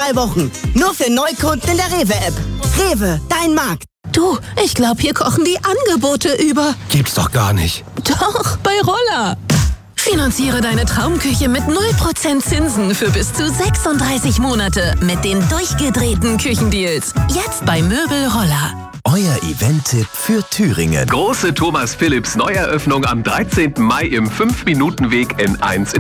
3 Wochen. Nur für Neukunden in der Rewe-App. Rewe, dein Markt. Du, ich glaube, hier kochen die Angebote über. Gibt's doch gar nicht. Doch, bei Roller. Finanziere deine Traumküche mit 0% Zinsen für bis zu 36 Monate mit den durchgedrehten Küchendeals. Jetzt bei Möbel Roller. Euer Event-Tipp für Thüringen. Große Thomas Philipps Neueröffnung am 13. Mai im 5-Minuten-Weg N1 in